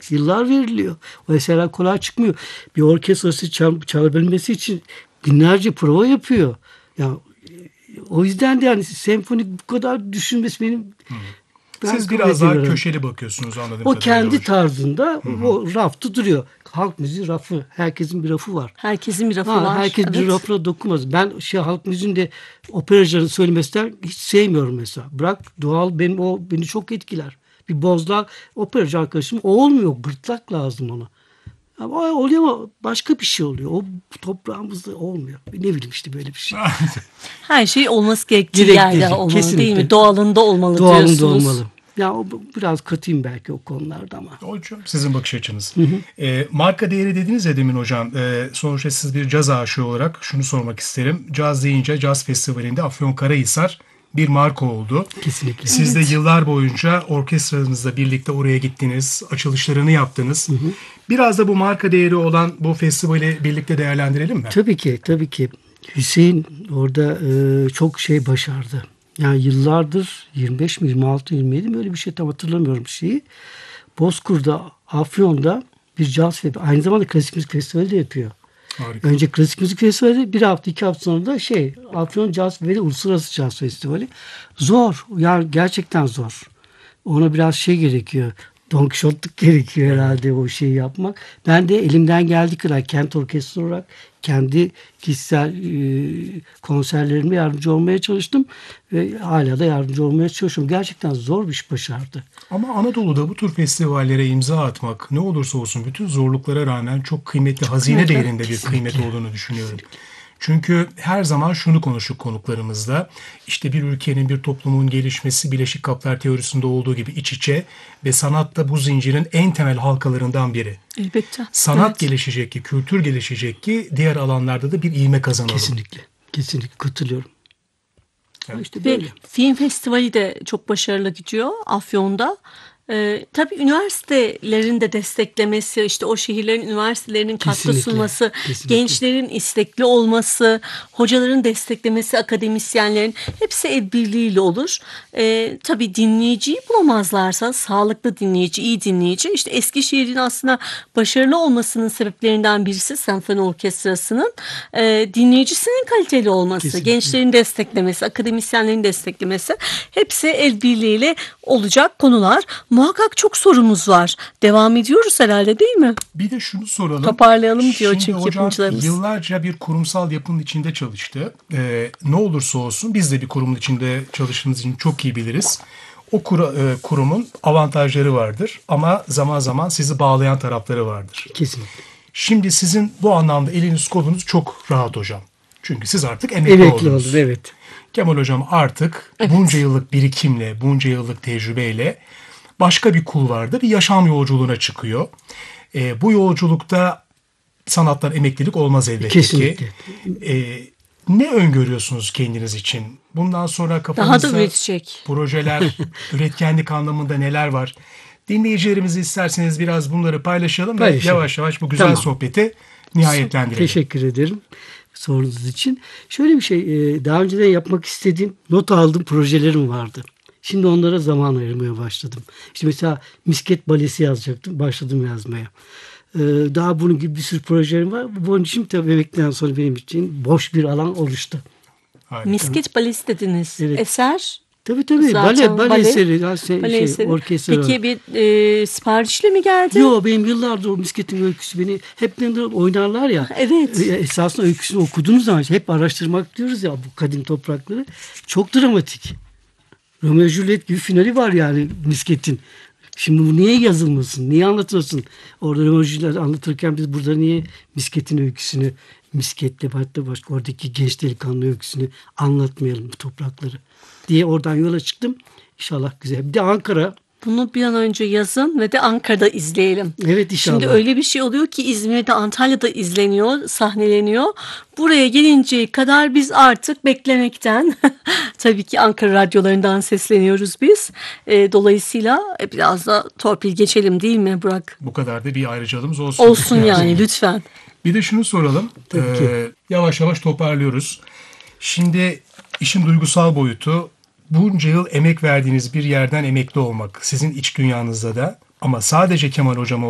Yıllar veriliyor. O eserler kolay çıkmıyor. Bir orkestrası çalabilmesi için binlerce prova yapıyor. Ya o yüzden de yani senfoni bu kadar düşünmesi benim... Siz biraz daha köşeli bakıyorsunuz anladığım o kadarıyla. O kendi tarzında o rafta duruyor. Halk müziği rafı. Herkesin bir rafı var. Herkesin bir rafı var. Herkes bir rafına dokunmaz. Ben halk müziğinde operacıların söylemesinden hiç sevmiyorum mesela. Bırak doğal beni çok etkiler. Bir bozlar operacı arkadaşım o olmuyor. Gırtlak lazım ona. Ama oluyor ama başka bir şey oluyor. O toprağımızda olmuyor. Ne bileyim işte böyle bir şey. Her şey olması gerektiği yerde olmalı kesinlikle. Değil mi? Doğalında olmalı diyorsunuz. Doğalında olmalı. Ya biraz katıyım belki o konularda ama. Hocam sizin bakış açınız. Marka değeri dediniz ya demin hocam. Sonuçta siz bir caz aşığı olarak şunu sormak isterim. Caz deyince Caz Festivali'nde Afyonkarahisar bir marka oldu. Kesinlikle. Siz de yıllar boyunca orkestranızla birlikte oraya gittiniz. Açılışlarını yaptınız. Biraz da bu marka değeri olan bu festivali birlikte değerlendirelim mi? Tabii ki. Hüseyin orada çok şey başardı. Yani yıllardır 25 mi 26 27 mi öyle bir şey tam hatırlamıyorum şeyi. Bozkır'da, Afyon'da bir caz festivali. Aynı zamanda klasik müzik festivali de yapıyor. Harika. Önce klasik müzik festivali bir hafta 2 hafta sonra da Afyon Caz ve Uluslararası Caz Festivali. Zor. Yani gerçekten zor. Ona biraz gerekiyor. Don Quixote'luk gerekiyor herhalde o şeyi yapmak. Ben de elimden geldiği kadar kent orkestra olarak kendi kişisel konserlerimde yardımcı olmaya çalıştım. Ve hala da yardımcı olmaya çalışıyorum. Gerçekten zor bir iş başardı. Ama Anadolu'da bu tür festivallere imza atmak ne olursa olsun bütün zorluklara rağmen çok kıymetli, hazine değerinde bir kıymet olduğunu düşünüyorum. Çünkü her zaman şunu konuştuk konuklarımızla. İşte bir ülkenin, bir toplumun gelişmesi Birleşik Kaplar teorisinde olduğu gibi iç içe ve sanat da bu zincirin en temel halkalarından biri. Elbette. Sanat gelişecek ki, kültür gelişecek ki diğer alanlarda da bir ivme kazanalım. Kesinlikle katılıyorum. Evet. İşte böyle. Ve film festivali de çok başarılı gidiyor Afyon'da. Tabii üniversitelerin de desteklemesi, işte o şehirlerin üniversitelerinin katkı sunması, gençlerin istekli olması, hocaların desteklemesi, akademisyenlerin hepsi el birliğiyle olur. Tabii dinleyiciyi bulamazlarsa, sağlıklı dinleyici, iyi dinleyici, işte Eskişehir'in aslında başarılı olmasının sebeplerinden birisi senfoni orkestrasının dinleyicisinin kaliteli olması, gençlerin desteklemesi, akademisyenlerin desteklemesi hepsi el birliğiyle olacak konular. Muhakkak çok sorumuz var. Devam ediyoruz herhalde değil mi? Bir de şunu soralım. Toparlayalım diyor şimdi çünkü hocam, yapımcılarımız. Yıllarca bir kurumsal yapının içinde çalıştı. Ne olursa olsun biz de bir kurumun içinde çalıştığımız için çok iyi biliriz. O kurumun avantajları vardır ama zaman zaman sizi bağlayan tarafları vardır. Kesinlikle. Şimdi sizin bu anlamda eliniz kolunuz çok rahat hocam. Çünkü siz artık emekli oldunuz. Evet. Kemal hocam artık bunca yıllık birikimle, bunca yıllık tecrübeyle başka bir kulvarda bir yaşam yolculuğuna çıkıyor. Bu yolculukta sanattan emeklilik olmaz elbette Kesinlikle. ki. Ne öngörüyorsunuz kendiniz için? Bundan sonra kafanızda daha da üretecek projeler, üretkenlik anlamında neler var? Dinleyicilerimizi isterseniz biraz bunları paylaşalım ve yavaş yavaş bu güzel sohbeti nihayetlendirelim. Teşekkür ederim sorunuz için. Şöyle bir şey, daha önceden yapmak istediğim, not aldığım projelerim vardı. Şimdi onlara zaman ayırmaya başladım. İşte mesela misket balesi yazacaktım. Başladım yazmaya. Daha bunun gibi bir sürü projelerim var. Bunun için tabii bebekten sonra benim için boş bir alan oluştu. Harika. Misket balesi dediniz. Evet. Eser? Tabii. Bale eseri. Orkestra. Peki bir siparişle mi geldi? Yok, benim yıllardır o misketin öyküsü beni hep oynarlar ya. Evet. Esasında öyküsünü okuduğunuz zaman hep araştırmak diyoruz ya bu kadim toprakları. Çok dramatik. Romeo Juliet gibi finali var yani misketin. Şimdi bu niye yazılmasın? Niye anlatılsın? Orada Romeo Juliet anlatırken biz burada niye misketin öyküsünü, misketle hatta başka oradaki genç delikanlı öyküsünü anlatmayalım bu toprakları diye oradan yola çıktım. İnşallah güzel. Bir de Ankara. Bunu bir an önce yazın ve de Ankara'da izleyelim. Evet inşallah. Şimdi öyle bir şey oluyor ki İzmir'de, Antalya'da izleniyor, sahneleniyor. Buraya gelinceye kadar biz artık beklemekten tabii ki Ankara radyolarından sesleniyoruz biz. Dolayısıyla biraz da torpil geçelim değil mi Burak? Bu kadar da bir ayrıcalığımız olsun. Olsun yani lütfen. Bir de şunu soralım. Yavaş yavaş toparlıyoruz. Şimdi işin duygusal boyutu, bunca yıl emek verdiğiniz bir yerden emekli olmak sizin iç dünyanızda da ama sadece Kemal hocam